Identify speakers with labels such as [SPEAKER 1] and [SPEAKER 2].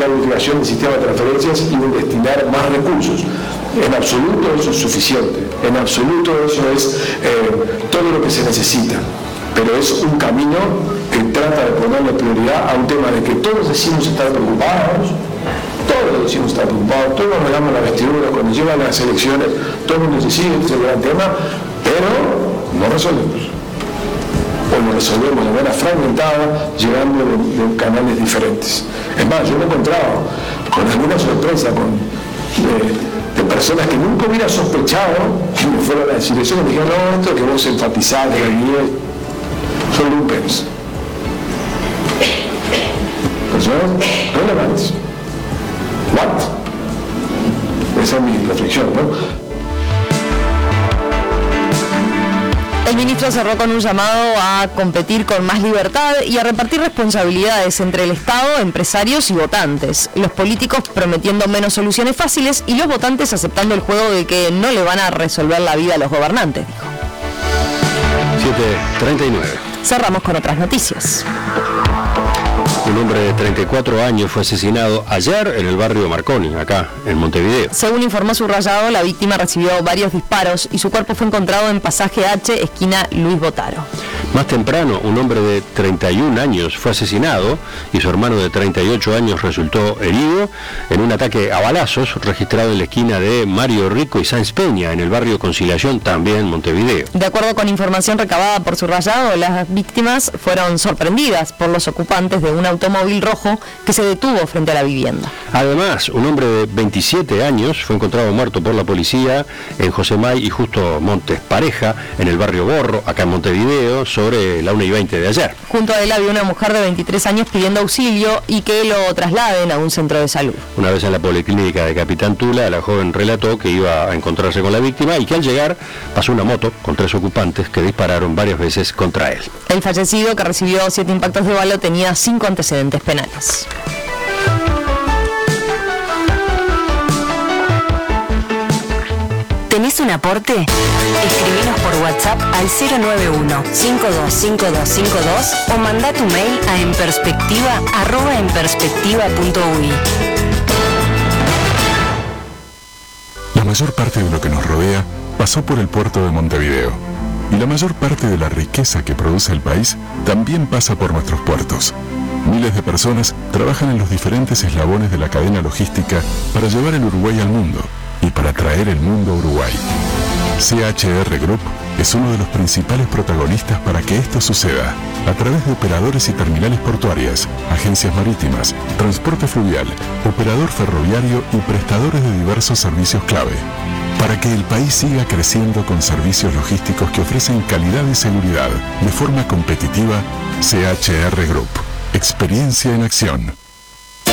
[SPEAKER 1] la creación del sistema de transferencias y de destinar más recursos. En absoluto eso es suficiente, en absoluto eso es todo lo que se necesita, pero es un camino que trata de ponerle prioridad a un tema de que todos decimos estar preocupados, todos nos regamos la vestidura cuando llegan las elecciones, todo el mundo dice sí, este es el gran tema, pero no resolvemos. O lo resolvemos de manera fragmentada, llegando de canales diferentes. Es más, yo me he encontrado con alguna sorpresa de personas que nunca hubiera sospechado que me fueran a decir eso, me dijeron, no, esto que vos enfatizás de la niñez son lumpens. Personas relevantes. What? Esa es mi reflexión, ¿no?
[SPEAKER 2] El ministro cerró con un llamado a competir con más libertad y a repartir responsabilidades entre el Estado, empresarios y votantes. Los políticos prometiendo menos soluciones fáciles y los votantes aceptando el juego de que no le van a resolver la vida a los gobernantes, dijo.
[SPEAKER 3] 7:39.
[SPEAKER 2] Cerramos con otras noticias.
[SPEAKER 3] Un hombre de 34 años fue asesinado ayer en el barrio Marconi, acá en Montevideo.
[SPEAKER 2] Según informó Subrayado, la víctima recibió varios disparos y su cuerpo fue encontrado en Pasaje H, esquina Luis Botaro.
[SPEAKER 3] Más temprano, un hombre de 31 años fue asesinado y su hermano de 38 años resultó herido en un ataque a balazos registrado en la esquina de Mario Rico y Sáenz Peña, en el barrio Conciliación, también en Montevideo.
[SPEAKER 2] De acuerdo con información recabada por Subrayado, las víctimas fueron sorprendidas por los ocupantes de un automóvil rojo que se detuvo frente a la vivienda.
[SPEAKER 3] Además, un hombre de 27 años fue encontrado muerto por la policía en José May y Justo Montes Pareja, en el barrio Borro, acá en Montevideo, sobre la 1:20 de ayer.
[SPEAKER 2] Junto a él había una mujer de 23 años pidiendo auxilio y que lo trasladen a un centro de salud.
[SPEAKER 3] Una vez en la policlínica de Capitán Tula, la joven relató que iba a encontrarse con la víctima y que al llegar pasó una moto con 3 ocupantes que dispararon varias veces contra él.
[SPEAKER 2] El fallecido, que recibió 7 impactos de bala, tenía 5 antecedentes penales.
[SPEAKER 4] ¿Tenés un aporte? Escribinos por WhatsApp al 091-525252 o mandá tu mail a enperspectiva@enperspectiva.ui.
[SPEAKER 5] La mayor parte de lo que nos rodea pasó por el puerto de Montevideo. Y la mayor parte de la riqueza que produce el país también pasa por nuestros puertos. Miles de personas trabajan en los diferentes eslabones de la cadena logística para llevar el Uruguay al mundo y para traer el mundo a Uruguay. CHR Group es uno de los principales protagonistas para que esto suceda, a través de operadores y terminales portuarias, agencias marítimas, transporte fluvial, operador ferroviario y prestadores de diversos servicios clave. Para que el país siga creciendo con servicios logísticos que ofrecen calidad y seguridad de forma competitiva, CHR Group. Experiencia en acción.